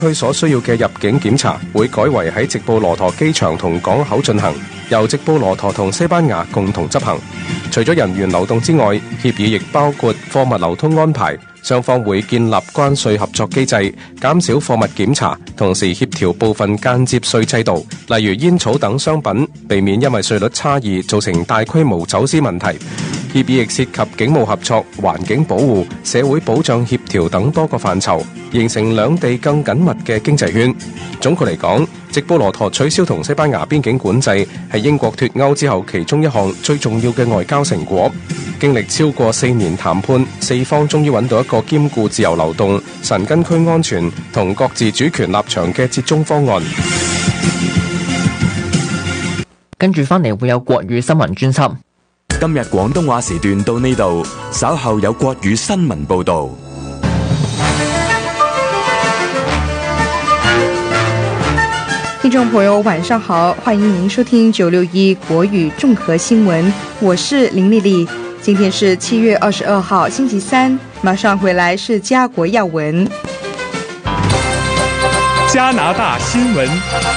區所需要嘅入境檢查會改為喺直布羅陀機場同港口進行，由直布羅陀同西班牙共同執行。除咗人員流動之外，協議亦包括貨物流通安排，雙方會建立關稅合作機制，減少貨物檢查，同時協調部分間接稅制度，例如煙草等商品，避免因為稅率差異造成大規模走私問題。協議亦涉及警務合作、環境保護、社會保障協調等多個範疇，形成兩地更緊密嘅經濟圈。總括嚟講，直布羅陀取消同西班牙邊境管制係英國脫歐之後其中一項最重要嘅外交成果。經歷超過4年談判，四方終於揾到一個兼顧自由流動、神根區安全同各自主權立場嘅折中方案。 跟住翻嚟會有國語新聞專輯。 今日廣東話時段到呢度，稍後有國語新聞報導。 听众朋友晚上好，欢迎您收听961国语综合新闻，我是林丽丽。今天是7月22号星期三，马上回来是家国要闻。 加拿大新闻。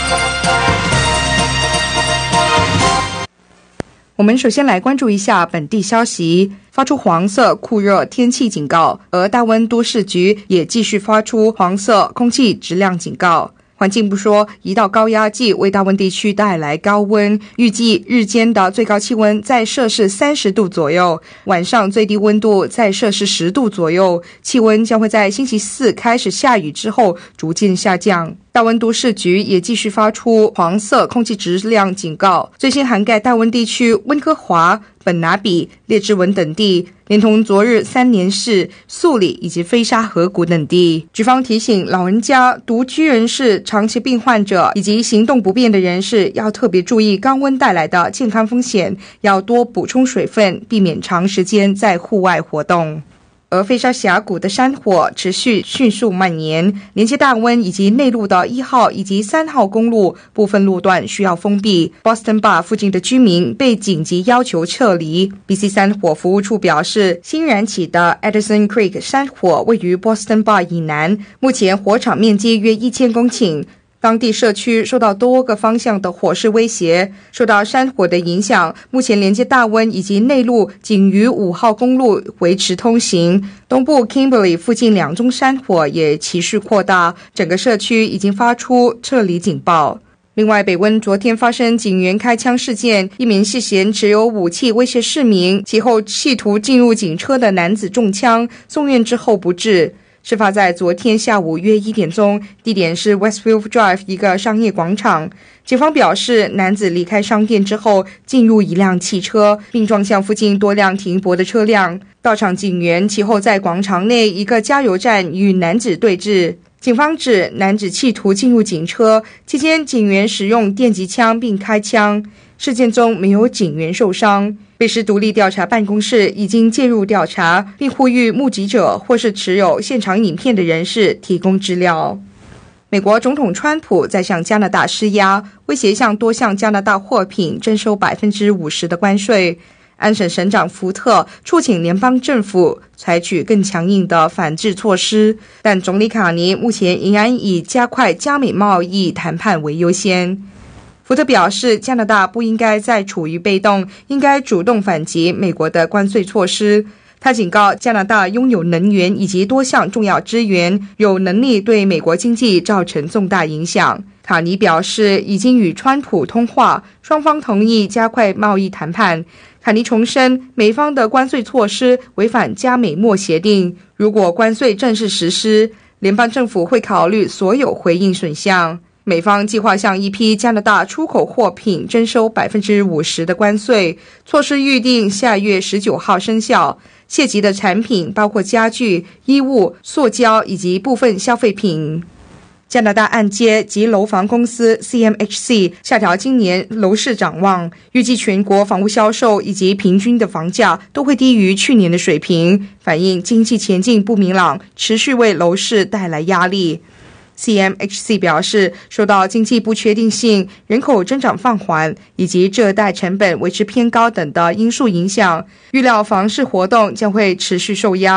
我们首先来关注一下本地消息，发出黄色酷热天气警告，而大温都市局也继续发出黄色空气质量警告。环境部说，一道高压计为大温地区带来高温，预计日间的最高气温在摄氏30度左右，晚上最低温度在摄氏10度左右，气温将会在星期四开始下雨之后逐渐下降。大温都市局也继续发出黄色空气质量警告，最新涵盖大温地区温哥华、本拿比、列治文等地，连同昨日三年市、素里以及菲沙河谷等地。局方提醒老人家、独居人士、长期病患者以及行动不便的人士要特别注意高温带来的健康风险，要多补充水分，避免长时间在户外活动。而菲沙峡谷的山火持续迅速蔓延，连接大温以及内陆的1号以及3号公路部分路段需要封闭， Boston Bar 附近的居民被紧急要求撤离。 BC 山火服务处表示，新燃起的 Edison Creek 山火位于 Boston Bar 以南，目前火场面积约1000公顷，当地社区受到多个方向的火势威胁。受到山火的影响，目前连接大温以及内陆仅于5号公路维持通行，东部 Kimberley 附近2宗山火也持续扩大，整个社区已经发出撤离警报。另外，北温昨天发生警员开枪事件，一名涉嫌持有武器威胁市民，其后企图进入警车的男子中枪，送院之后不治。事发在昨天下午约1点钟，地点是 Westview Drive 一个商业广场。警方表示，男子离开商店之后进入一辆汽车，并撞向附近多辆停泊的车辆。到场警员其后在广场内一个加油站与男子对峙。警方指男子企图进入警车，期间警员使用电击枪并开枪。事件中没有警员受伤。北市独立调查办公室已经介入调查，并呼吁目击者或是持有现场影片的人士提供资料。美国总统川普在向加拿大施压，威胁向多项加拿大货品征收 50% 的关税。安省省长福特促请联邦政府采取更强硬的反制措施，但总理卡尼目前仍然以加快加美贸易谈判为优先。福特表示，加拿大不应该再处于被动，应该主动反击美国的关税措施。他警告，加拿大拥有能源以及多项重要资源，有能力对美国经济造成重大影响。卡尼表示，已经与川普通话，双方同意加快贸易谈判。卡尼重申，美方的关税措施违反加美墨协定，如果关税正式实施，联邦政府会考虑所有回应选项。美方计划向一批加拿大出口货品征收 50% 的关税，措施预定下月19号生效。涉及的产品包括家具、衣物、塑胶以及部分消费品。加拿大按揭及楼房公司 CMHC 下调今年楼市展望，预计全国房屋销售以及平均的房价都会低于去年的水平，反映经济前景不明朗，持续为楼市带来压力。CMHC 表示，受到经济不确定性、人口增长放缓以及借贷成本维持偏高等的因素影响，预料房市活动将会持续受压。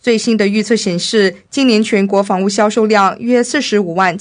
最新的预测显示，今年全国房屋销售量约45万